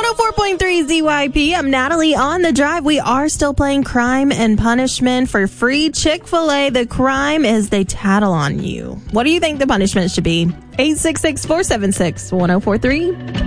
104.3 ZYP. I'm Natalie on the drive. We are still playing Crime and Punishment for free Chick-fil-A. The crime is they tattle on you. What do you think the punishment should be? 866-476-1043.